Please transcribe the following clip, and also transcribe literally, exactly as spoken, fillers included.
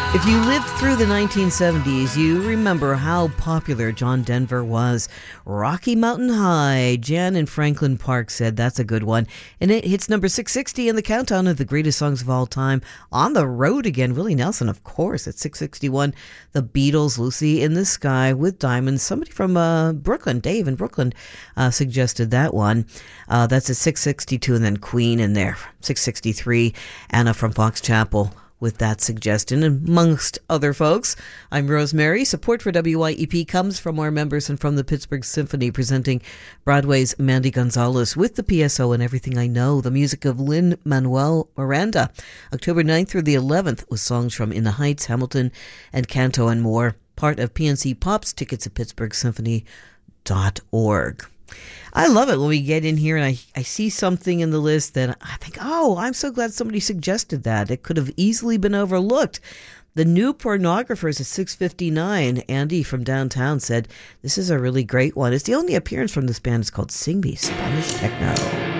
If you lived through the nineteen seventies, you remember how popular John Denver was. Rocky Mountain High. Jan in Franklin Park said that's a good one. And it hits number six sixty in the countdown of the greatest songs of all time. On the road again, Willie Nelson, of course, at six sixty-one. The Beatles, Lucy in the Sky with Diamonds. Somebody from uh, Brooklyn, Dave in Brooklyn, uh, suggested that one. Uh, that's at six sixty-two. And then Queen in there, six sixty-three. Anna from Fox Chapel with that suggestion, amongst other folks. I'm Rosemary. Support for W Y E P comes from our members and from the Pittsburgh Symphony, presenting Broadway's Mandy Gonzalez with the P S O and Everything I Know. The music of Lin-Manuel Miranda. October ninth through the eleventh with songs from In the Heights, Hamilton, and Canto and more. Part of P N C Pop's tickets at pittsburgh symphony dot org. I love it when we get in here and I, I see something in the list that I think, oh, I'm so glad somebody suggested that. It could have easily been overlooked. The New Pornographers at six fifty-nine. Andy from downtown said, this is a really great one. It's the only appearance from this band. It's called Sing Me Spanish Techno.